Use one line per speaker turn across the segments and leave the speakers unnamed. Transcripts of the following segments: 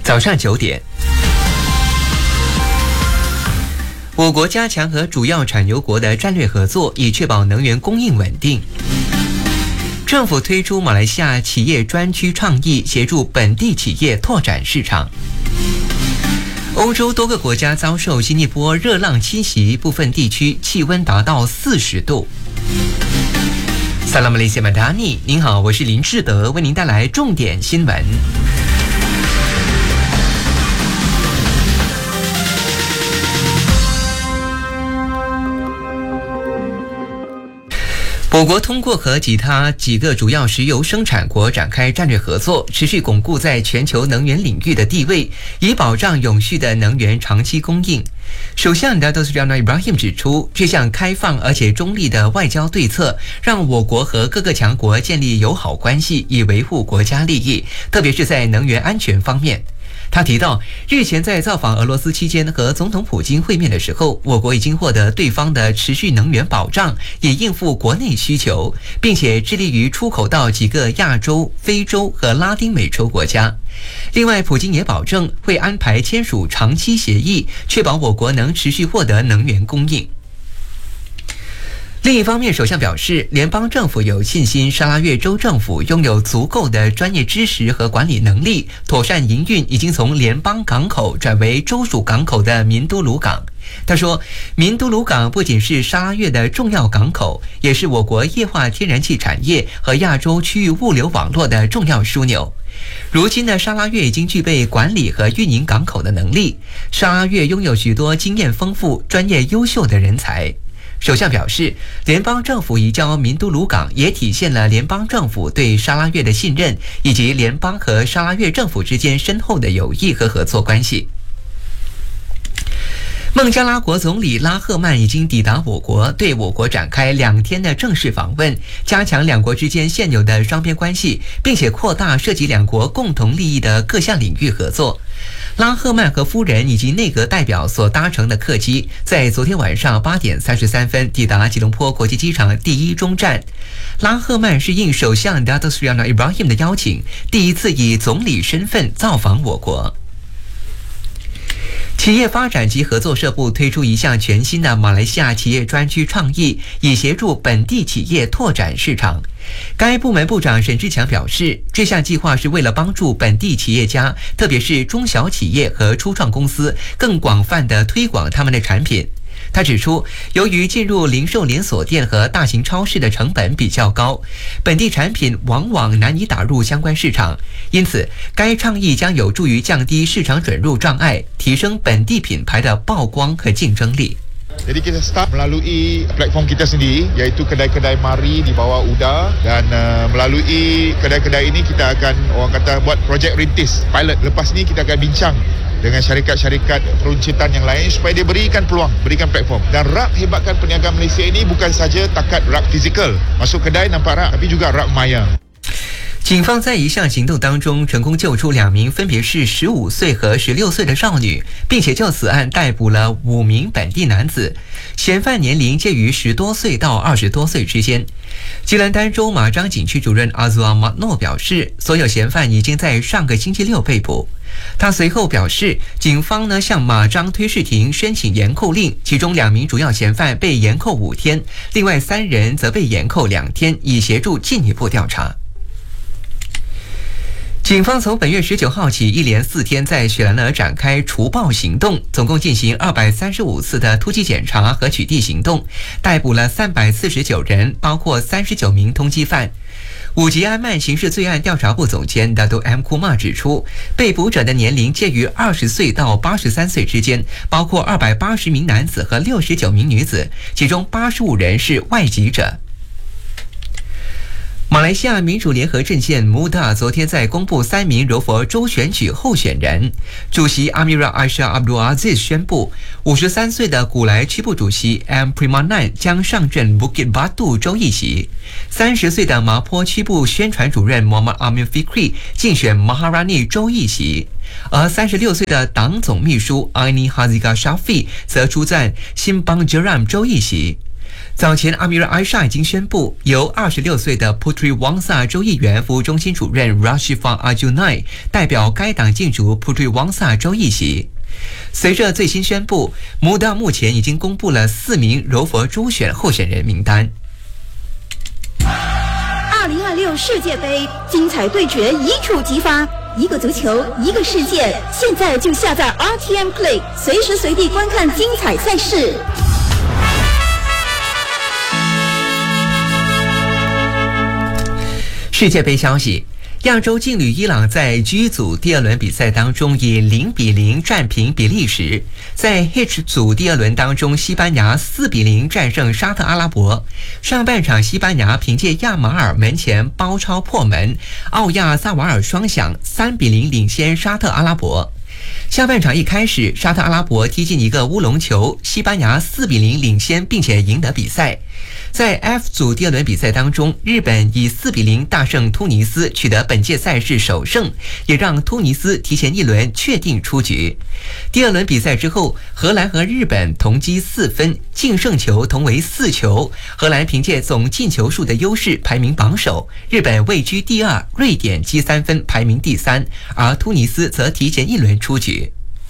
早上9点，我国加强和主要产油国的战略合作，以确保能源供应稳定。政府推出马来西亚企业专区倡议，协助本地企业拓展市场。欧洲多个国家遭受新一波热浪侵袭，部分地区气温达到40度。萨拉马雷西马达尼，您好，我是林志德，为您带来重点新闻。我国通过和其他几个主要石油生产国展开战略合作，持续巩固在全球能源领域的地位，以保障永续的能源长期供应。首相Dato' Sri Anwar Ibrahim 指出，这项开放而且中立的外交对策，让我国和各个强国建立友好关系，以维护国家利益，特别是在能源安全方面。他提到，日前在造访俄罗斯期间和总统普京会面的时候，我国已经获得对方的持续能源保障，以应付国内需求，并且致力于出口到几个亚洲、非洲和拉丁美洲国家。另外，普京也保证会安排签署长期协议，确保我国能持续获得能源供应。另一方面，首相表示，联邦政府有信心沙拉越州政府拥有足够的专业知识和管理能力，妥善营运已经从联邦港口转为州属港口的民都鲁港。他说，民都鲁港不仅是沙拉越的重要港口，也是我国液化天然气产业和亚洲区域物流网络的重要枢纽。如今的沙拉越已经具备管理和运营港口的能力，沙拉越拥有许多经验丰富、专业优秀的人才。首相表示，联邦政府移交民都鲁港也体现了联邦政府对沙拉越的信任，以及联邦和沙拉越政府之间深厚的友谊和合作关系。孟加拉国总理拉赫曼已经抵达我国，对我国展开2天的正式访问，加强两国之间现有的双边关系，并且扩大涉及两国共同利益的各项领域合作。拉赫曼和夫人以及内阁代表所搭乘的客机，在昨天晚上8点33分抵达吉隆坡国际机场第1中站。拉赫曼是应首相 Dato' Sri Anwar Ibrahim 的邀请，第一次以总理身份造访我国。企业发展及合作社部推出一项全新的马来西亚企业专区倡议，以协助本地企业拓展市场。该部门部长沈志强表示，这项计划是为了帮助本地企业家，特别是中小企业和初创公司，更广泛地推广他们的产品。他指出，由于进入零售连锁店和大型超市的成本比较高，本地产品往往难以打入相关市场，因此该倡议将有助于降低市场准入障碍，提升本地品牌的曝光和竞争力。
Jadi kita start melalui platform kita sendiri, iaitu kedai-kedai mari di bawah UDA, dan melalui kedai-kedai ini kita akan orang kata buat projek rintis pilot. Lepas ni kita akan bincang dengan syarikat-syarikat peruncitan yang lain supaya dia berikan peluang, berikan platform. Dan rak hebatkan perniagaan Malaysia ini bukan saja takat rak fizikal, masuk kedai nampak rak, tapi juga rak maya。
警方在一项行动当中成功救出2名分别是15岁和16岁的少女，并且就此案逮捕了5名本地男子，嫌犯年龄介于10多岁到20多岁之间。吉兰丹州马章警区主任阿祖阿马诺表示，所有嫌犯已经在上个星期6被捕。他随后表示，警方向马章推事庭申请延扣令，其中2名主要嫌犯被延扣5天，另外3人则被延扣2天，以协助进一步调查。警方从本月19号起，一连4天在雪兰莪展开除暴行动，总共进行235次的突击检查和取缔行动，逮捕了349人，包括39名通缉犯。五吉安曼刑事罪案调查部总监 Dato' M. Kumar 指出，被捕者的年龄介于20岁到83岁之间，包括280名男子和69名女子，其中85人是外籍者。马来西亚民主联合阵线 MUDA 昨天在公布3名柔佛州选举候选人，主席 Amira Aisyah Abdul Aziz 宣布，53岁的古莱区部主席 M. Primanan 将上阵 Bukit Batu 州议席，30岁的麻坡区部宣传主任 Muhammad Amin Fikri 竞选 Maharani 州议席，而36岁的党总秘书 Aini Hazika Shafi 则出战新邦 Jeram 州议席。 早前，阿米尔·埃沙已经宣布，由26岁的 Puteri Wangsa 州议员服务中心主任 Rashifa Arjunai 代表该党竞逐 Puteri Wangsa 州议席。随着最新宣布，MUDA 目前已经公布了4名柔佛州选候选人名单。
2026世界杯精彩对决一触即发，一个足球，一个世界。现在就下载 RTM Play， 随时随地观看精彩赛事。
世界杯消息：亚洲劲旅伊朗在 G 组第2轮比赛当中以0-0战平比利时，在 H 组第2轮当中，西班牙4-0战胜沙特阿拉伯。上半场，西班牙凭借亚马尔门前包抄破门，奥亚萨瓦尔双响，3-0领先沙特阿拉伯。下半场一开始，沙特阿拉伯踢进一个乌龙球，西班牙4-0领先，并且赢得比赛。在 F 组第2轮比赛当中，日本以4-0大胜突尼斯，取得本届赛事首胜，也让突尼斯提前1轮确定出局。第2轮比赛之后，荷兰和日本同积4分，净胜球同为4球。荷兰凭借总进球数的优势排名榜首，日本位居第2，瑞典积3分排名第3，而突尼斯则提前1轮出局。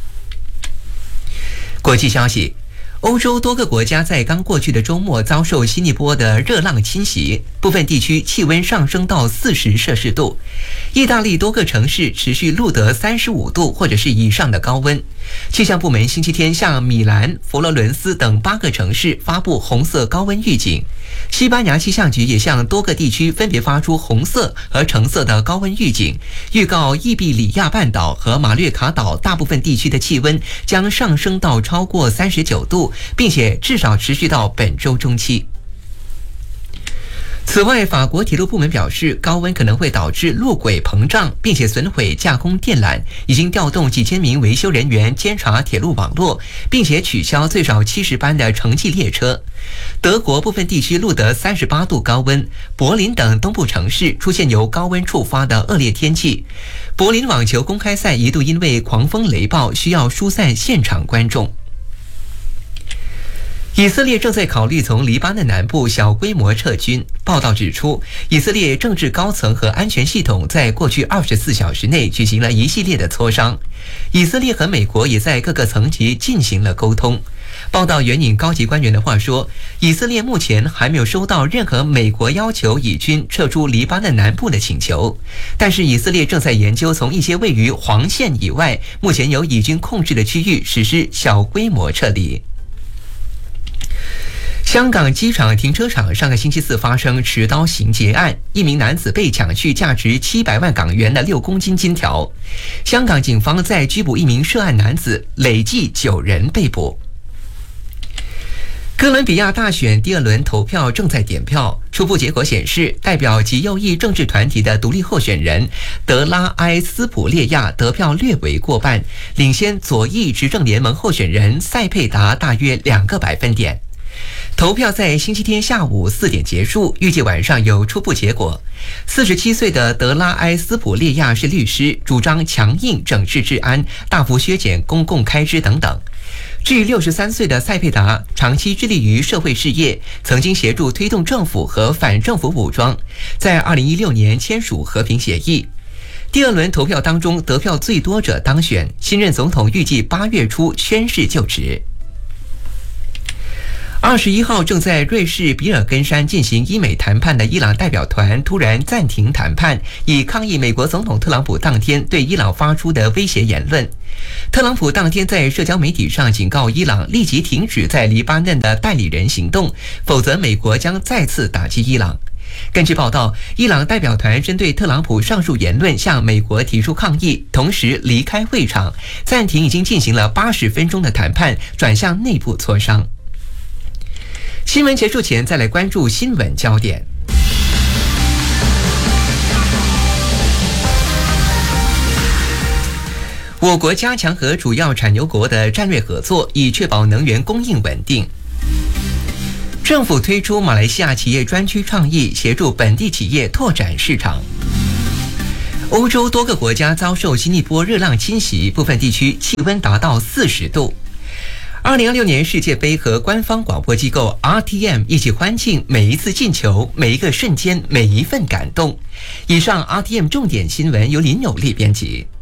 国际消息：欧洲多个国家在刚过去的周末遭受新一波的热浪侵袭，部分地区气温上升到40摄氏度。意大利多个城市持续录得35度或者是以上的高温。气象部门星期天向米兰、佛罗伦斯等8个城市发布红色高温预警。西班牙气象局也向多个地区分别发出红色和橙色的高温预警，预告伊比里亚半岛和马略卡岛大部分地区的气温将上升到超过39度，并且至少持续到本周中期。此外，法国铁路部门表示，高温可能会导致路轨膨胀，并且损毁架空电缆，已经调动几千名维修人员监察铁路网络，并且取消最少70班的城际列车。德国部分地区录得38度高温，柏林等东部城市出现由高温触发的恶劣天气。柏林网球公开赛一度因为狂风雷暴需要疏散现场观众。以色列正在考虑从黎巴嫩南部小规模撤军。报道指出，以色列政治高层和安全系统在过去24小时内举行了一系列的磋商。以色列和美国也在各个层级进行了沟通。报道援引高级官员的话说，以色列目前还没有收到任何美国要求以军撤出黎巴嫩南部的请求，但是以色列正在研究从一些位于黄线以外、目前由以军控制的区域实施小规模撤离。香港机场停车场上个星期4发生持刀行劫案，一名男子被抢去价值700万港元的6公斤金条。香港警方在拘捕一名涉案男子，累计9人被捕。哥伦比亚大选第2轮投票正在点票，初步结果显示，代表极右翼政治团体的独立候选人德拉埃斯普列亚得票略为过半，领先左翼执政联盟候选人塞佩达大约2个百分点。投票在星期天下午4点结束，预计晚上有初步结果。47岁的德拉埃斯普列亚是律师，主张强硬整治治安、大幅削减公共开支等等。至于63岁的塞佩达，长期致力于社会事业，曾经协助推动政府和反政府武装，在2016年签署和平协议。第2轮投票当中，得票最多者当选，新任总统预计8月初宣誓就职。21号正在瑞士比尔根山进行伊美谈判的伊朗代表团突然暂停谈判，以抗议美国总统特朗普当天对伊朗发出的威胁言论。特朗普当天在社交媒体上警告伊朗立即停止在黎巴嫩的代理人行动，否则美国将再次打击伊朗。根据报道，伊朗代表团针对特朗普上述言论向美国提出抗议，同时离开会场，暂停已经进行了80分钟的谈判，转向内部磋商。新闻结束前，再来关注新闻焦点。我国加强和主要产油国的战略合作，以确保能源供应稳定。政府推出马来西亚企业专区倡议，协助本地企业拓展市场。欧洲多个国家遭受新一波热浪侵袭，部分地区气温达到40度。 2026年世界杯和官方广播机构 RTM 一起欢庆每一次进球、每一个瞬间、每一份感动。以上 RTM 重点新闻由林有利编辑。